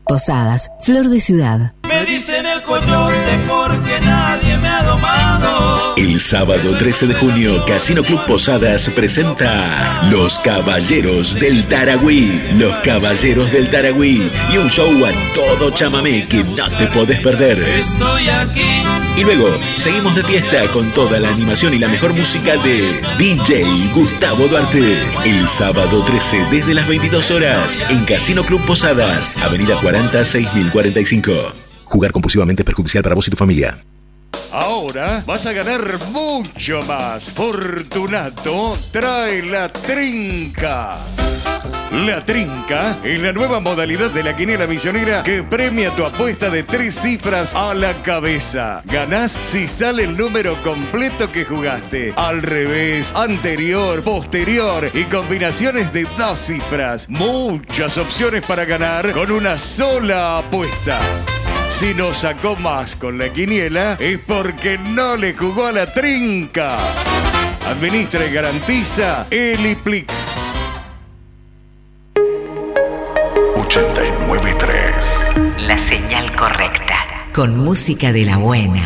Posadas, Flor de Ciudad. Me dicen el coyote porque nadie me ha domado. El sábado 13 de junio, Casino Club Posadas presenta Los Caballeros del Taragüí. Los Caballeros del Taragüí. Y un show a todo chamamé que no te podés perder. Estoy aquí. Y luego, seguimos de fiesta con toda la animación y la mejor música de DJ Gustavo Duarte. El sábado 13 desde las 22 horas en Casino Club Posadas, Avenida 40 6045. Jugar compulsivamente es perjudicial para vos y tu familia. Ahora vas a ganar mucho más. Fortunato trae la trinca. La trinca es la nueva modalidad de la quiniela misionera que premia tu apuesta de 3 cifras a la cabeza. Ganás si sale el número completo que jugaste. Al revés, anterior, posterior y combinaciones de 2 cifras. Muchas opciones para ganar con una sola apuesta. Si no sacó más con la quiniela es porque no le jugó a la trinca. Administra y garantiza Eliplic. 89.3. La señal correcta. Con música de la buena.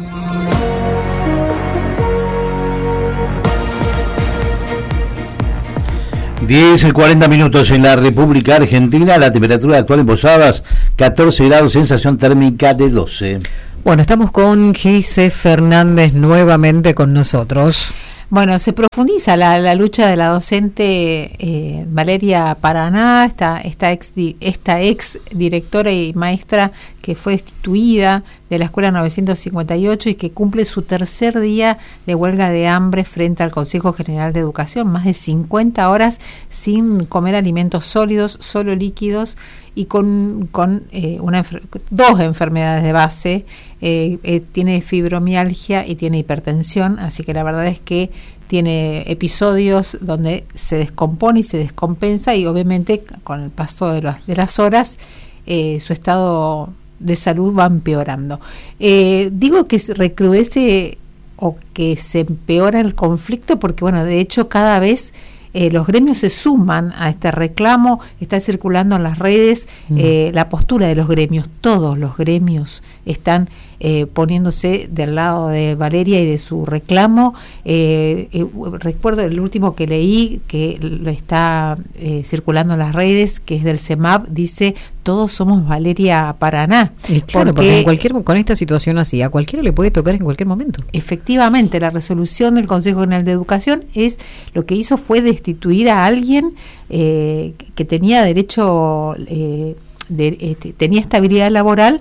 10:40 en la República Argentina. La temperatura actual en Posadas, 14 grados, sensación térmica de 12. Bueno, estamos con Gise Fernández nuevamente con nosotros. Bueno, se profundiza la lucha de la docente Valeria Paraná, esta ex directora y maestra que fue destituida de la Escuela 958 y que cumple su tercer día de huelga de hambre frente al Consejo General de Educación, más de 50 horas sin comer alimentos sólidos, solo líquidos, y con dos enfermedades de base. Tiene fibromialgia y tiene hipertensión, así que la verdad es que tiene episodios donde se descompone y se descompensa, y obviamente con el paso de las horas su estado de salud va empeorando. Digo que se recrudece o que se empeora el conflicto porque, bueno, de hecho cada vez los gremios se suman a este reclamo. Está circulando en las redes la postura de los gremios. Todos los gremios están poniéndose del lado de Valeria y de su reclamo. Recuerdo el último que leí, que lo está circulando en las redes, que es del CEMAP, dice: todos somos Valeria Paraná. Y claro, porque con esta situación así, a cualquiera le puede tocar en cualquier momento. Efectivamente, la resolución del Consejo General de Educación lo que hizo fue destituir a alguien que tenía derecho, tenía estabilidad laboral,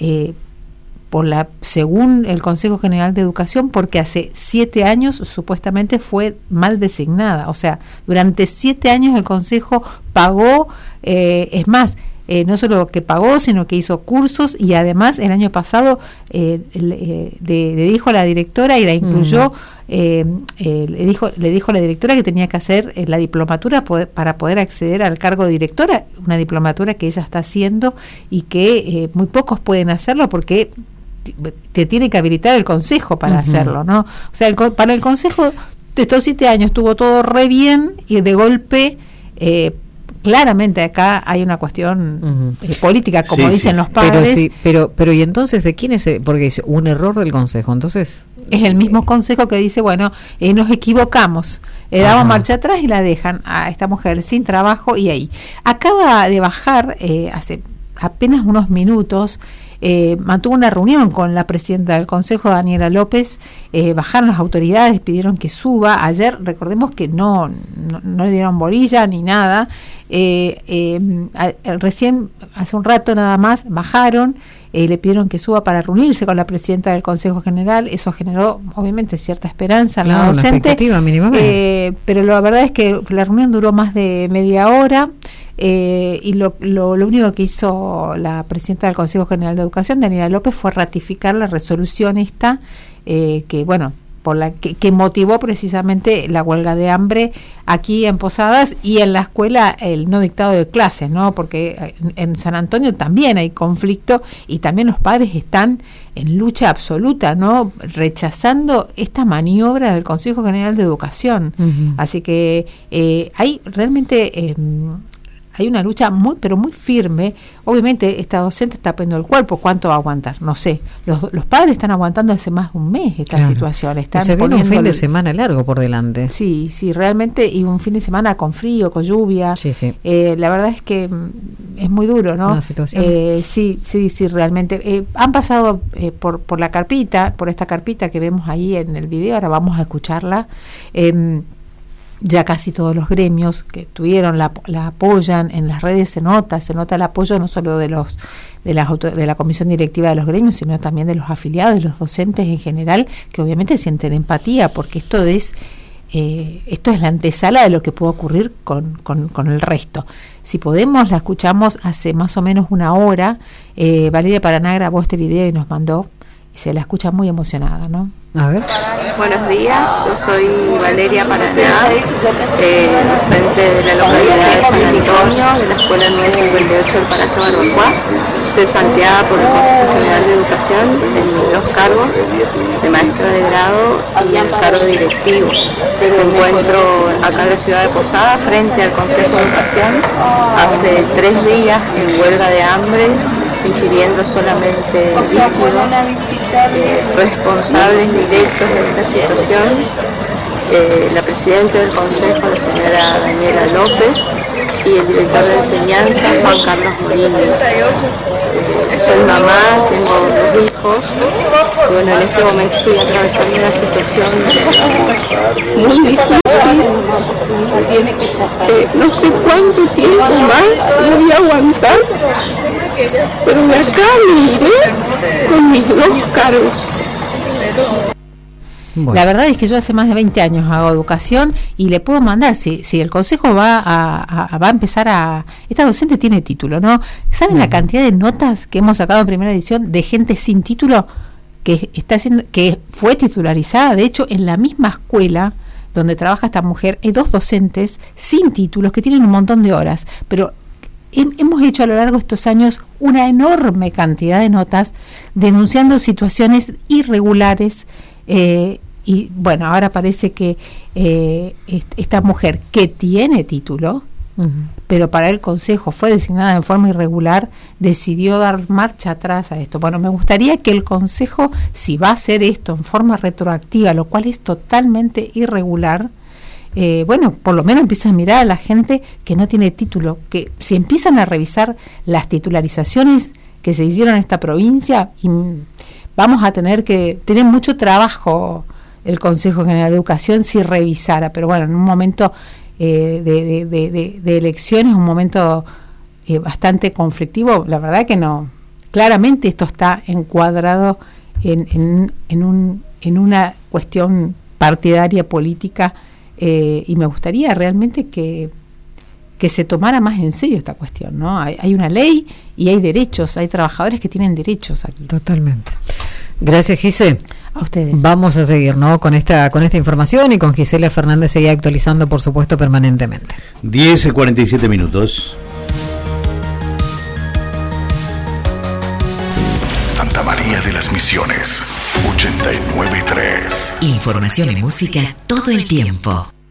según el Consejo General de Educación, porque hace 7 años supuestamente fue mal designada. O sea, durante 7 años el Consejo pagó, es más, no solo que pagó, sino que hizo cursos, y además el año pasado le dijo a la directora y la incluyó, le dijo a la directora que tenía que hacer la diplomatura para poder acceder al cargo de directora, una diplomatura que ella está haciendo y que muy pocos pueden hacerlo porque te tiene que habilitar el Consejo para hacerlo, ¿no? O sea, para el Consejo de estos 7 años estuvo todo re bien, y de golpe claramente acá hay una cuestión política, como dicen los padres. Pero ¿y entonces de quién es? Porque es un error del Consejo, entonces es el mismo Consejo que dice, bueno, nos equivocamos, damos marcha atrás y la dejan a esta mujer sin trabajo. Y ahí acaba de bajar hace apenas unos minutos. Mantuvo una reunión con la presidenta del Consejo, Daniela López. Bajaron las autoridades, pidieron que suba. Ayer, recordemos que no le dieron bolilla ni nada. Recién, hace un rato nada más, bajaron, le pidieron que suba para reunirse con la presidenta del Consejo General. Eso generó, obviamente, cierta esperanza en la docente. Una expectativa mínimamente. Pero la verdad es que la reunión duró más de media hora. Y lo único que hizo la presidenta del Consejo General de Educación, Daniela López, fue ratificar la resolución esta, que bueno, por la que motivó precisamente la huelga de hambre aquí en Posadas y en la escuela el no dictado de clases, ¿no? Porque en San Antonio también hay conflicto y también los padres están en lucha absoluta, ¿no? Rechazando esta maniobra del Consejo General de Educación. Así que hay realmente hay una lucha muy, pero muy firme. Obviamente esta docente está poniendo el cuerpo, ¿cuánto va a aguantar? No sé. Los padres están aguantando hace más de un mes esta situación. Están se viene un fin de semana largo por delante. Sí, realmente, y un fin de semana con frío, con lluvia. Sí. La verdad es que es muy duro, ¿no? Una situación. Sí, realmente. Han pasado por la carpita, por esta carpita que vemos ahí en el video, ahora vamos a escucharla. Ya casi todos los gremios que tuvieron la apoyan, en las redes se nota el apoyo no solo de la comisión directiva de los gremios, sino también de los afiliados, de los docentes en general, que obviamente sienten empatía, porque esto es la antesala de lo que puede ocurrir con el resto. Si podemos, la escuchamos hace más o menos una hora. Valeria Paraná grabó este video y nos mandó, y se la escucha muy emocionada, ¿no? A ver. Buenos días, yo soy Valeria Paraná, docente de la localidad de San Antonio, de la Escuela 958 del Paraje Barbacoa, cesanteada por el Consejo General de Educación en mis 2 cargos, de maestra de grado y en cargo directivo. Me encuentro acá en la ciudad de Posada, frente al Consejo de Educación, hace 3 días en huelga de hambre, ingiriendo solamente líquido, responsables directos de esta situación, la presidenta del Consejo, la señora Daniela López, y el director de enseñanza, Juan Carlos Morini. Soy mamá, tengo 2 hijos, y bueno, en este momento estoy atravesando una situación muy difícil. No sé cuánto tiempo más voy a aguantar, pero de acá me iré con mis 2 cargos. Bueno. La verdad es que yo hace más de 20 años hago educación y le puedo mandar, si el consejo va a empezar a... Esta docente tiene título, ¿no? ¿Saben la cantidad de notas que hemos sacado en primera edición de gente sin título que fue titularizada? De hecho, en la misma escuela donde trabaja esta mujer hay 2 docentes sin títulos que tienen un montón de horas, pero hemos hecho a lo largo de estos años una enorme cantidad de notas denunciando situaciones irregulares. Y bueno, ahora parece que esta mujer que tiene título, pero para el Consejo fue designada en forma irregular, decidió dar marcha atrás a esto. Bueno, me gustaría que el Consejo, si va a hacer esto en forma retroactiva, lo cual es totalmente irregular, bueno, por lo menos empieza a mirar a la gente que no tiene título, que si empiezan a revisar las titularizaciones que se hicieron en esta provincia, y vamos a tener mucho trabajo el Consejo General de Educación si revisara, pero bueno, en un momento de elecciones, un momento bastante conflictivo, la verdad que no, claramente esto está encuadrado en una cuestión partidaria política, y me gustaría realmente que se tomara más en serio esta cuestión, ¿no? Hay una ley y hay derechos, hay trabajadores que tienen derechos aquí. Totalmente. Gracias, Gise. A ustedes. Vamos a seguir, ¿no? Con esta información, y con Gisela Fernández seguir actualizando, por supuesto, permanentemente. 10:47 minutos. Santa María de las Misiones, 89.3. Información y música todo el tiempo.